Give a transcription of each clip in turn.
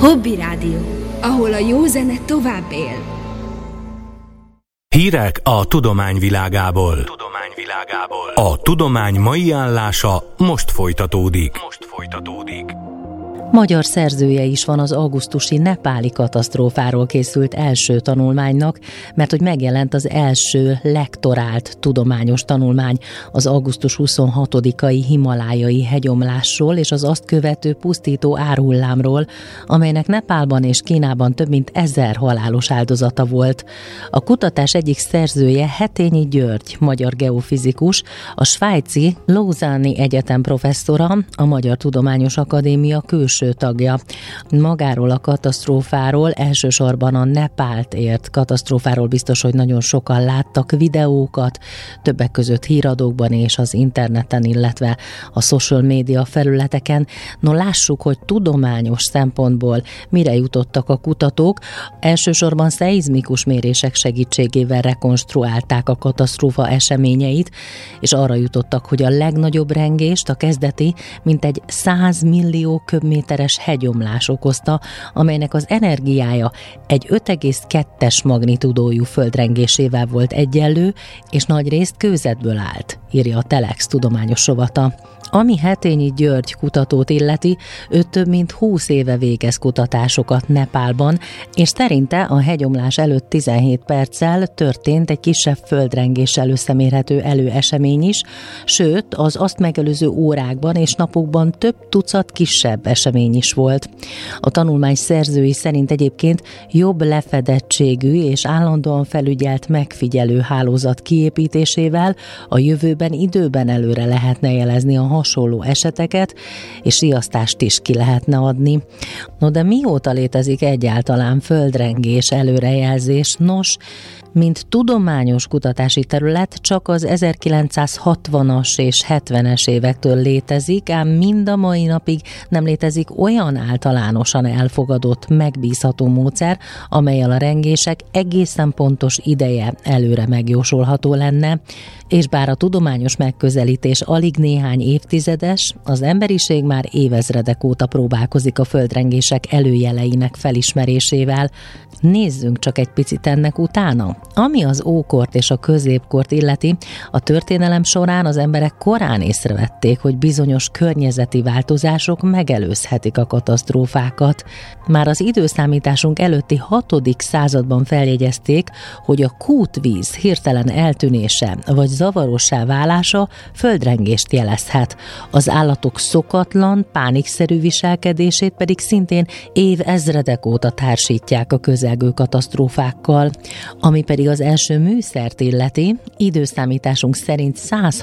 Hobby Rádió, ahol a jó zene tovább él. Hírek a tudomány világából. A tudomány mai állása most folytatódik. Magyar szerzője is van az augusztusi nepáli katasztrófáról készült első tanulmánynak, mert hogy megjelent az első lektorált tudományos tanulmány az augusztus 26-ai himalájai hegyomlásról és az azt követő pusztító árhullámról, amelynek Nepálban és Kínában több mint 1000 halálos áldozata volt. A kutatás egyik szerzője Hetényi György, magyar geofizikus, a svájci Lausanne Egyetem professzora, a Magyar Tudományos Akadémia külső tagja. Magáról a katasztrófáról, elsősorban a Nepált ért katasztrófáról biztos, hogy nagyon sokan láttak videókat, többek között híradókban és az interneten, illetve a social media felületeken. No, lássuk, hogy tudományos szempontból mire jutottak a kutatók. Elsősorban szeizmikus mérések segítségével rekonstruálták a katasztrófa eseményeit, és arra jutottak, hogy a legnagyobb rengést, a kezdeti, mintegy 100 millió köbméteres hegyomlás okozta, amelynek az energiája egy 5,2-es magnitudójú földrengésével volt egyenlő, és nagyrészt kőzetből állt, írja a Telex tudományos rovata. Ami Hetényi György kutatót illeti, ő több mint 20 éve végez kutatásokat Nepálban, és szerinte a hegyomlás előtt 17 perccel történt egy kisebb földrengéssel összemérhető előesemény is, sőt, az azt megelőző órákban és napokban több tucat kisebb esemény is volt. A tanulmány szerzői szerint egyébként jobb lefedettségű és állandóan felügyelt megfigyelő hálózat kiépítésével a jövőben időben előre lehetne jelezni a hasonló eseteket, és riasztást is ki lehetne adni. No, de mióta létezik egyáltalán földrengés előrejelzés? Nos, mint tudományos kutatási terület csak az 1960-as és 70-es évektől létezik, ám mind a mai napig nem létezik olyan általánosan elfogadott, megbízható módszer, amellyel a rengések egészen pontos ideje előre megjósolható lenne, és bár a tudományos megközelítés alig néhány évtizedes, az emberiség már évezredek óta próbálkozik a földrengések előjeleinek felismerésével. Nézzünk csak egy picit ennek utána. Ami az ókort és a középkort illeti, a történelem során az emberek korán észrevették, hogy bizonyos környezeti változások megelőzhetik a katasztrófákat. Már az időszámításunk előtti 6. században feljegyezték, hogy a kútvíz hirtelen eltűnése vagy zavarossá válása földrengést jelezhet. Az állatok szokatlan, pánikszerű viselkedését pedig szintén évezredek óta társítják a közelgő katasztrófákkal. Ami pedig az első műszert illeti, időszámításunk szerint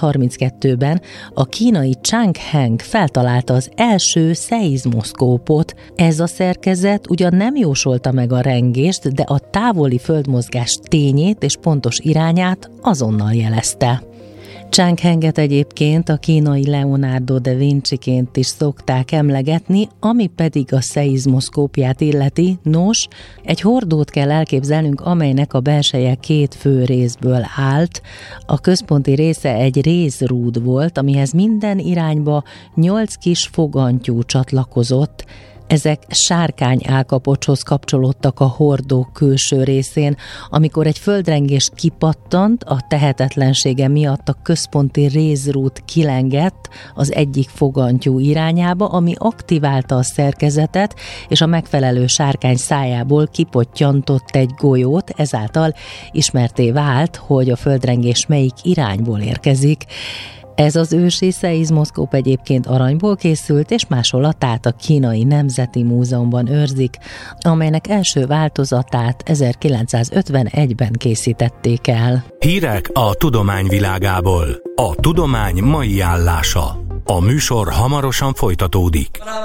132-ben a kínai Chang Heng feltalálta az első szeizmoszkópot. Ez a szerkezet ugyan nem jósolta meg a rengést, de a távoli földmozgás tényét és pontos irányát azonnal jelezte. Chang Henget egyébként a kínai Leonardo da Vinciként is szokták emlegetni, ami pedig a szeizmoszkópját illeti. Nos, egy hordót kell elképzelnünk, amelynek a belseje 2 fő részből állt. A központi része egy rézrúd volt, amihez minden irányba 8 kis fogantyú csatlakozott. Ezek sárkány állkapocshoz kapcsolódtak a hordó külső részén. Amikor egy földrengés kipattant, a tehetetlensége miatt a központi rézrúd kilengett az egyik fogantyú irányába, ami aktiválta a szerkezetet, és a megfelelő sárkány szájából kipottyantott egy golyót, ezáltal ismertté vált, hogy a földrengés melyik irányból érkezik. Ez az ősi szeizmoszkóp egyébként aranyból készült, és másolatát a Kínai Nemzeti Múzeumban őrzik, amelynek első változatát 1951-ben készítették el. Hírek a tudomány világából. A tudomány mai állása. A műsor hamarosan folytatódik.